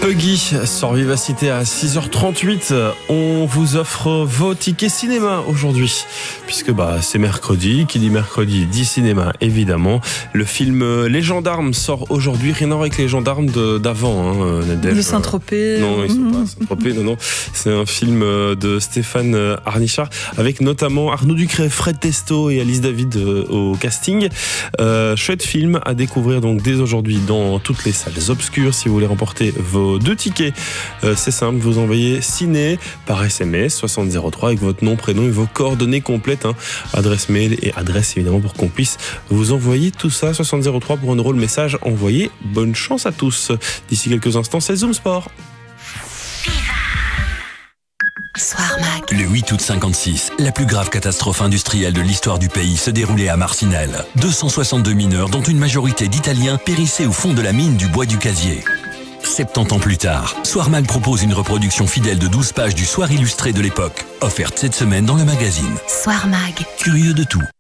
Puggy sur Vivacité à 6h38. On vous offre vos tickets cinéma aujourd'hui, puisque c'est mercredi. Qui dit mercredi dit cinéma, évidemment. Le film Les Gendarmes sort aujourd'hui. Rien à voir avec les gendarmes d'avant, Nadège. De Saint-Tropez. Non, ils sont pas à Saint-Tropez. Non. C'est un film de Stéphane Arnichard, avec notamment Arnaud Ducret, Fred Testo et Alice David au casting. Chouette film à découvrir donc dès aujourd'hui dans toutes les salles obscures. Si vous voulez remporter vos 2 tickets, c'est simple, vous envoyez ciné par SMS 6003 avec votre nom, prénom et vos coordonnées complètes, adresse mail et adresse évidemment, pour qu'on puisse vous envoyer tout ça. 6003 pour un euro le message envoyé. Bonne chance à tous. D'ici quelques instants, c'est Zoom Sport. Soir Mag. Le 8 août 56, la plus grave catastrophe industrielle de l'histoire du pays se déroulait à Marcinelle. 262 mineurs, dont une majorité d'Italiens, périssaient au fond de la mine du bois du Casier. 70 ans plus tard, Soir Mag propose une reproduction fidèle de 12 pages du Soir illustré de l'époque, offerte cette semaine dans le magazine. Soir Mag. Curieux de tout.